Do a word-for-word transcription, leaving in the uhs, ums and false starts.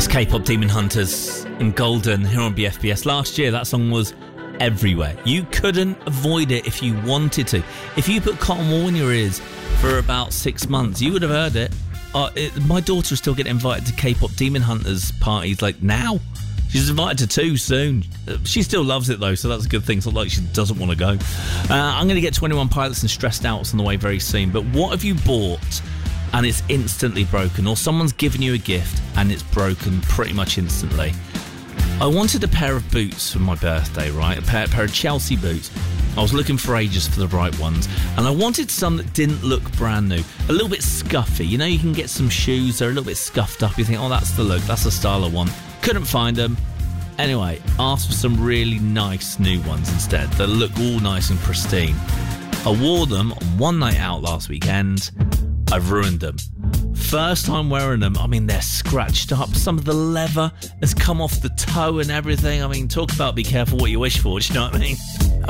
K-pop Demon Hunters in Golden here on B F B S. Last year that song was everywhere. You couldn't avoid it if you wanted to. If you put cotton wool in your ears for about six months, you would have heard it. Uh, it my daughter is still getting invited to K-pop Demon Hunters parties like now. She's invited to two soon. She still loves it though, so that's a good thing. It's not like she doesn't want to go. Uh, I'm going to get twenty-one Pilots and Stressed Out's on the way very soon. But what have you bought and it's instantly broken, or someone's given you a gift and it's broken pretty much instantly? I wanted a pair of boots for my birthday, right? A pair, a pair of Chelsea boots. I was looking for ages for the right ones, and I wanted some that didn't look brand new, a little bit scuffy. You know, you can get some shoes that are a little bit scuffed up. You think, oh, that's the look, that's the style I want. Couldn't find them. Anyway, asked for some really nice new ones instead that look all nice and pristine. I wore them on one night out last weekend. I've ruined them. First time wearing them, I mean, they're scratched up. Some of the leather has come off the toe and everything. I mean, talk about be careful what you wish for, do you know what I mean?